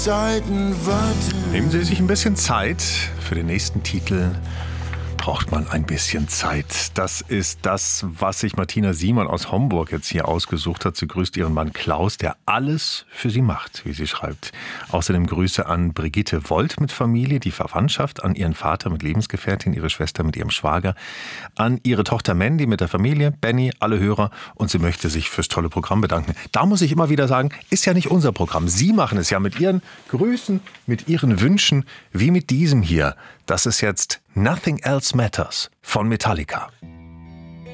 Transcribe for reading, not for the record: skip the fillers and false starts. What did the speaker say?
Zeiten warten. Nehmen Sie sich ein bisschen Zeit. Für den nächsten Titel braucht man ein bisschen Zeit. Das ist das, was sich Martina Simon aus Homburg jetzt hier ausgesucht hat. Sie grüßt ihren Mann Klaus, der alles für sie macht, wie sie schreibt. Außerdem Grüße an Brigitte Volt mit Familie, die Verwandtschaft, an ihren Vater mit Lebensgefährtin, ihre Schwester mit ihrem Schwager, an ihre Tochter Mandy mit der Familie, Benny, alle Hörer, und sie möchte sich fürs tolle Programm bedanken. Da muss ich immer wieder sagen, ist ja nicht unser Programm. Sie machen es ja mit ihren Grüßen, mit ihren Wünschen, wie mit diesem hier. Das ist jetzt Nothing Else Matters von Metallica.